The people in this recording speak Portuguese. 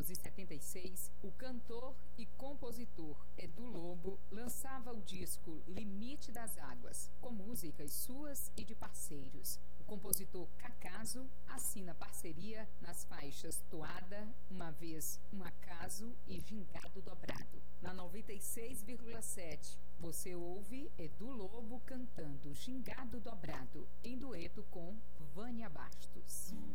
1976, o cantor e compositor Edu Lobo lançava o disco Limite das Águas, com músicas suas e de parceiros. O compositor Cacaso assina parceria nas faixas Toada, Uma Vez Um Acaso e Gingado Dobrado. Na 96,7, você ouve Edu Lobo cantando Gingado Dobrado, em dueto com Vânia Bastos.